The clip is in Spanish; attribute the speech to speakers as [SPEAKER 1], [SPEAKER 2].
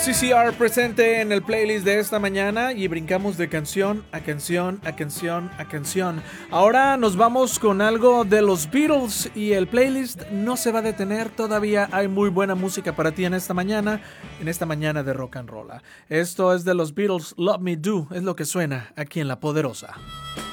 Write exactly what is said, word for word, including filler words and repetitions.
[SPEAKER 1] C C R presente en el playlist de esta mañana y brincamos de canción a canción a canción a canción. Ahora nos vamos con algo de los Beatles y el playlist no se va a detener. Todavía hay muy buena música para ti en esta mañana, en esta mañana de rock and roll. Esto es de los Beatles, Love Me Do, es lo que suena aquí en La Poderosa.